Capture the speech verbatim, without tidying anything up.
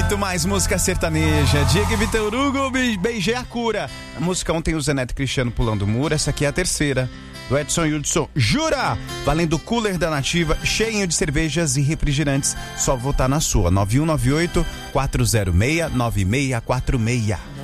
muito mais música sertaneja. Diego e Vitor Hugo, Beijei a Cura. A música ontem o Zé Neto e Cristiano pulando o muro. Essa aqui é a terceira, do Edson Hudson. Jura? Valendo o cooler da Nativa, cheio de cervejas e refrigerantes. Só votar na sua. nove um nove oito, quatro zero seis, nove seis quatro seis.